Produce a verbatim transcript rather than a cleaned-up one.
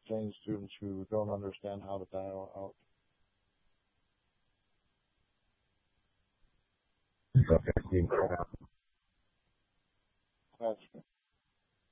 exchange students who don't understand how to dial out. Okay.